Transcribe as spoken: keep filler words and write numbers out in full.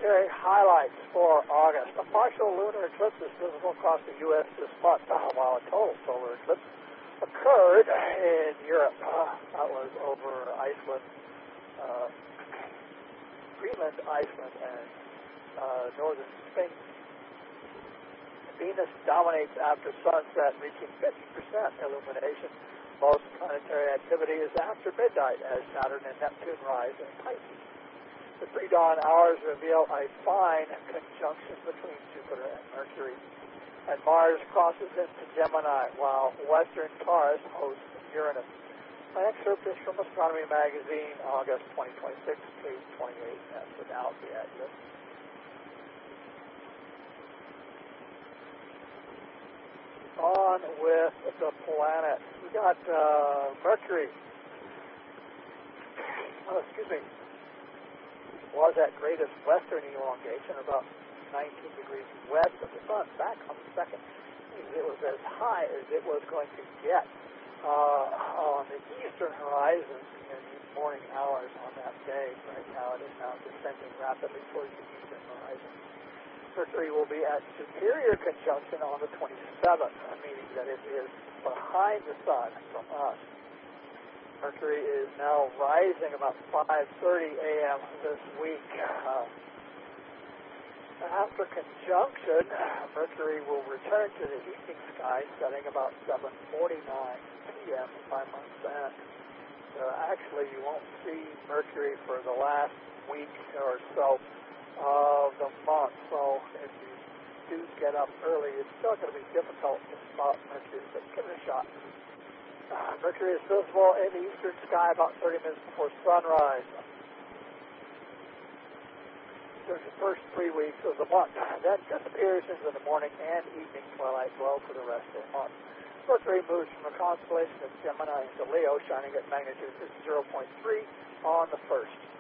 planetary highlights for August. A partial lunar eclipse is visible across the U S this month, uh, while a total solar eclipse occurred in Europe. Uh, that was over Iceland, uh, Greenland, Iceland, and uh, northern Spain. Venus dominates after sunset, reaching fifty percent illumination. Most planetary activity is after midnight as Saturn and Neptune rise in Pisces. The pre-dawn hours reveal a fine conjunction between Jupiter and Mercury. And Mars crosses into Gemini, while Western Taurus hosts Uranus. My excerpt is from Astronomy Magazine, August twenty twenty-six, page twenty-eight, and without the adjective. On with the planet. We got uh, Mercury. Oh, excuse me. Was at greatest western elongation, about nineteen degrees west of the sun. Back on the second, it was as high as it was going to get uh, on the eastern horizon in the morning hours on that day. Right now, it is now descending rapidly towards the eastern horizon. Mercury will be at superior conjunction on the twenty-seventh, meaning that it is behind the sun from us. Mercury is now rising about five thirty a m this week. Uh, after conjunction, Mercury will return to the evening sky, setting about seven forty-nine p m if I'm on that. Uh, actually, you won't see Mercury for the last week or so of the month, so if you do get up early, it's still going to be difficult to spot Mercury, but give it a shot. Uh, Mercury is visible in the eastern sky about thirty minutes before sunrise during the first three weeks of the month. Then disappears into the morning and evening twilight glow for the rest of the month. Mercury moves from the constellation of Gemini into Leo, shining at magnitude zero point three on the first.